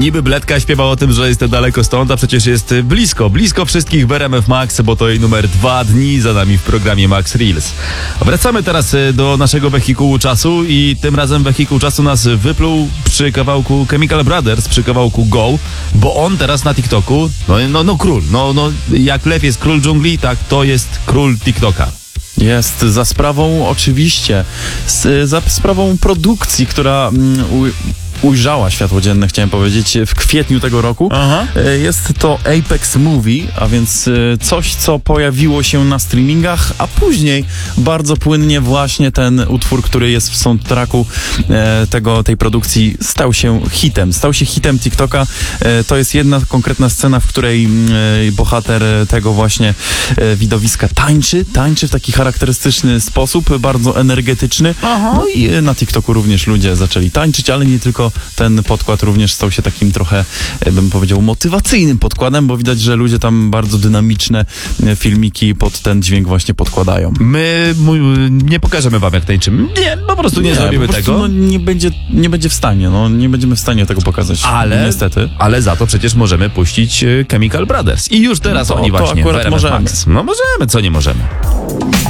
Niby Bledka śpiewał o tym, że jest daleko stąd, a przecież jest blisko wszystkich w RMF Max, bo to jej numer 2 dni za nami w programie Max Reels. Wracamy teraz do naszego wehikułu czasu i tym razem wehikuł czasu nas wypluł przy kawałku Chemical Brothers, przy kawałku Go, bo on teraz na TikToku, król, jak lew jest król dżungli, tak to jest król TikToka. Jest za sprawą, oczywiście, za sprawą produkcji, która ujrzała światło dzienne, chciałem powiedzieć, w kwietniu tego roku. Aha. Jest to Apex Movie, a więc coś, co pojawiło się na streamingach, a później bardzo płynnie właśnie ten utwór, który jest w soundtracku tej produkcji, stał się hitem. Stał się hitem TikToka. To jest jedna konkretna scena, w której bohater tego właśnie widowiska tańczy w taki charakterystyczny sposób, bardzo energetyczny. Aha. No i na TikToku również ludzie zaczęli tańczyć, ale nie tylko ten podkład również stał się takim trochę, bym powiedział, motywacyjnym podkładem, bo widać, że ludzie tam bardzo dynamiczne filmiki pod ten dźwięk właśnie podkładają. My nie pokażemy wam, jak tańczymy. Nie, po prostu nie zrobimy po prostu, tego. Nie będzie w stanie, nie będziemy w stanie tego pokazać. Niestety. Ale za to przecież możemy puścić Chemical Brothers. I już teraz oni właśnie w RMF możemy. Max. No możemy, co nie możemy.